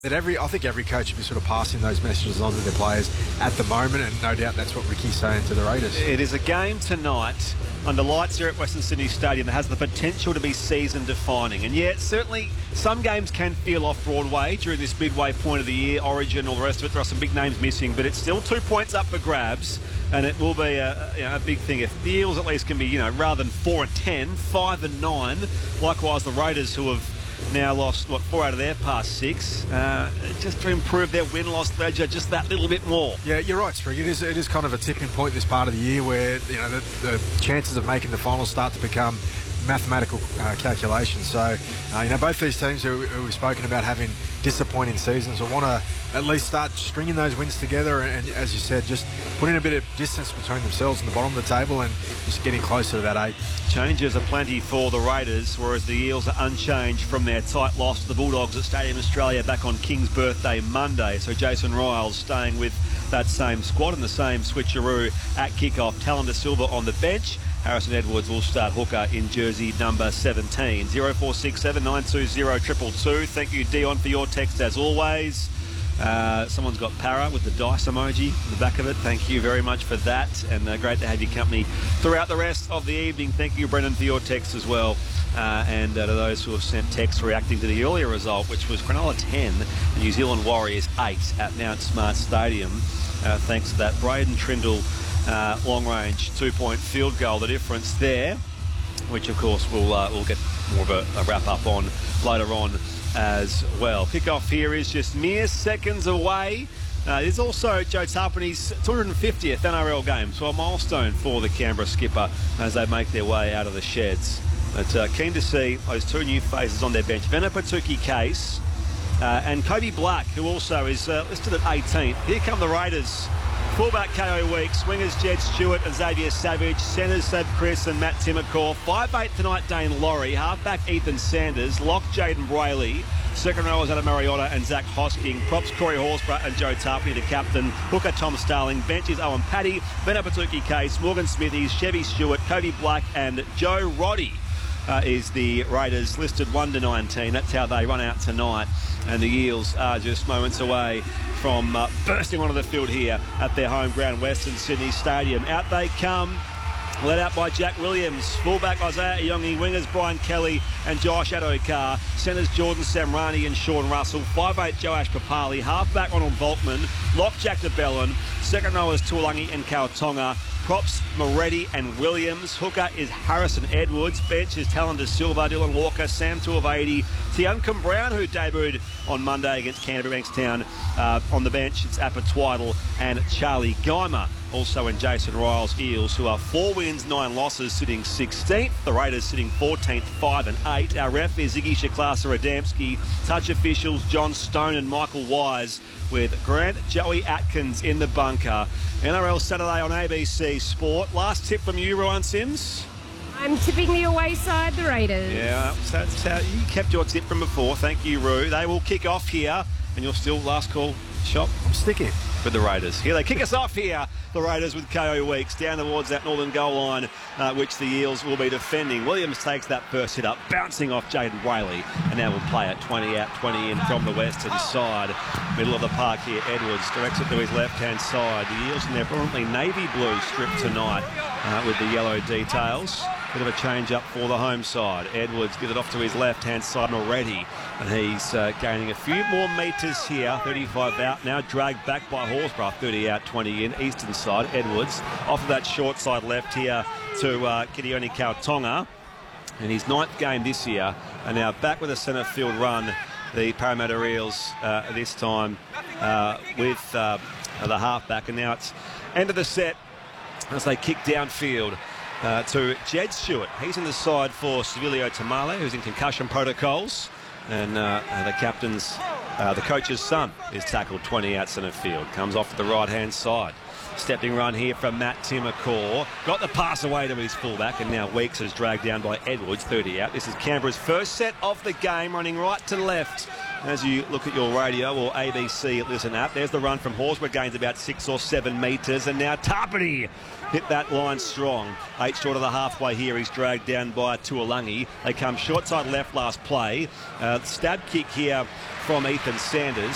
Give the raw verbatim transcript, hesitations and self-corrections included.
That every, I think every coach should be sort of passing those messages on to their players at the moment, and no doubt that's what Ricky's saying to the Raiders. It is a game tonight under lights here at Western Sydney Stadium that has the potential to be season-defining. And yet, certainly, some games can feel off-Broadway during this midway point of the year, Origin, all the rest of it. There are some big names missing, but it's still two points up for grabs, and it will be a, you know, a big thing. If the Eels at least can be, you know, rather than four and ten, five and nine. Likewise, the Raiders, who have now lost, what, four out of their past six, uh, just to improve their win-loss ledger just that little bit more. Yeah, you're right, Sprig. It is, it is kind of a tipping point this part of the year where, you know, the, the chances of making the final start to become mathematical uh, calculations. So, uh, you know, both these teams who, who we've spoken about having disappointing seasons will want to at least start stringing those wins together and, and, as you said, just putting a bit of distance between themselves and the bottom of the table and just getting closer to that eight. Changes are plenty for the Raiders, whereas the Eels are unchanged from their tight loss to the Bulldogs at Stadium Australia back on King's birthday Monday. So Jason Riles staying with that same squad and the same switcheroo at kick-off. Talon Silva on the bench. Harrison Edwards will start hooker in jersey number seventeen. oh four six seven, nine two oh, two two two. Thank you, Dion, for your text as always. Uh, someone's got para with the dice emoji in the back of it. Thank you very much for that, and uh, great to have your company throughout the rest of the evening. Thank you, Brendan, for your text as well. Uh, and uh, to those who have sent texts reacting to the earlier result, which was Cronulla ten, the New Zealand Warriors eight at Mount Smart Stadium. Uh, thanks to that Braden Trindle uh, long-range two-point field goal, the difference there, which of course we'll, uh, we'll get more of a, a wrap-up on later on as well. Kick-off here is just mere seconds away. Uh, it is also Joe Tarpany's two hundred fiftieth N R L game, so a milestone for the Canberra skipper as they make their way out of the sheds. But uh, keen to see those two new faces on their bench, Venapatuki Case uh, and Kobe Black, who also is uh, listed at eighteenth. Here come the Raiders. Fullback K O Weeks, wingers Jed Stewart and Xavier Savage, centres Seb Chris and Matt Timmercore, five eight tonight Dane Laurie, halfback Ethan Sanders, lock Jaden Brayley, second rowers Adam Mariota and Zach Hosking, props Corey Horsburgh and Joe Tarpany, the captain, hooker Tom Starling, bench is Owen Paddy, Venapatuki Case, Morgan Smithies, Chevy Stewart, Cody Black and Joe Roddy. Uh, is the Raiders listed one to nineteen. That's how they run out tonight. And the Eels are just moments away from uh, bursting onto the field here at their home ground, Western Sydney Stadium. Out they come, led out by Jack Williams. Fullback Isaiah Iongi, wingers Brian Kelly and Josh Adokar. Centres Jordan Samrani and Sean Russell. five eight Joash Papali. Halfback Ronald Volkman. Lock Jack DeBellin. Second rowers Tuolangi and Kautonga. Props Moretti and Williams. Hooker is Harrison Edwards. Bench is Talon De Silva, Dylan Walker, Sam Tuivasa, Tiancum Brown, who debuted on Monday against Canterbury Bankstown. Uh, on the bench, it's Appa Twiddle and Charlie Geimer. Also in Jason Riles' Eels, who are four wins, nine losses, sitting sixteenth. The Raiders sitting fourteenth, five and eight. Our ref is Ziggy Shaklasa Adamski. Touch officials John Stone and Michael Wise, with Grant Joey Atkins in the bunker. N R L Saturday on A B C Sport. Last tip from you, Rowan Sims. I'm tipping the away side, the Raiders. Yeah, so that's how you kept your tip from before. Thank you, Roo. They will kick off here, and you're still last call shop. I'm sticking with the Raiders. Here they kick us off here, the Raiders with K O Weeks down towards that northern goal line, uh, which the Eels will be defending. Williams takes that first hit up, bouncing off Jaden Brayley, and now will play it twenty out, twenty in from the western side. Middle of the park here, Edwards directs it to his left-hand side. The Eels in their brilliantly navy blue strip tonight uh, with the yellow details. Bit of a change up for the home side. Edwards gives it off to his left-hand side already, and he's uh, gaining a few more metres here. thirty-five out, now dragged back by Horsburgh. thirty out, twenty in, eastern side. Edwards off of that short side left here to uh, Kidioni Kautonga. In his ninth game this year, and now back with a centre field run. The Parramatta Eels uh, this time uh, with uh, the halfback, and now it's end of the set as they kick downfield. Uh, to Jed Stewart. He's in the side for Civilio Tamale, who's in concussion protocols. And uh, the captain's, uh, the coach's son is tackled twenty out centre field. Comes off to the right-hand side. Stepping run here from Matt Timmercore. Got the pass away to his fullback, and now Weeks is dragged down by Edwards, thirty out. This is Canberra's first set of the game, running right to left. As you look at your radio or A B C listen app, there's the run from Horsburgh, gains about six or seven metres, and now Tarpany hit that line strong. Eight short of the halfway here. He's dragged down by Tuolangi. They come short side left last play. Uh, stab kick here from Ethan Sanders.